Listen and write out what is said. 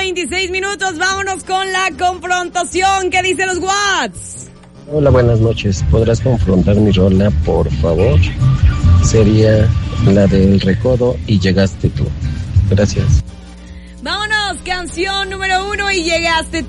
26 minutos. Vámonos con la confrontación. ¿Qué dicen los Watts? Hola, buenas noches. ¿Podrás confrontar mi rola, por favor? Sería la del Recodo y Llegaste Tú. Gracias. Vámonos, canción número 1 y Llegaste